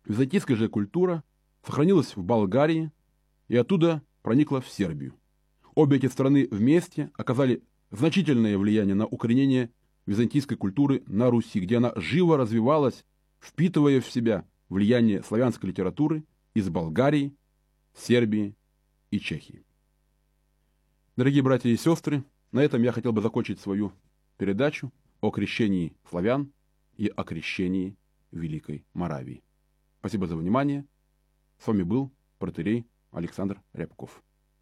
Византийская же культура сохранилась в Болгарии и оттуда проникла в Сербию. Обе эти страны вместе оказали значительное влияние на укоренение византийской культуры на Руси, где она живо развивалась, впитывая в себя влияние славянской литературы из Болгарии, Сербии и Чехии. Дорогие братья и сестры, на этом я хотел бы закончить свою передачу о крещении славян и о крещении Великой Моравии. Спасибо за внимание. С вами был протоиерей Александр Рябков.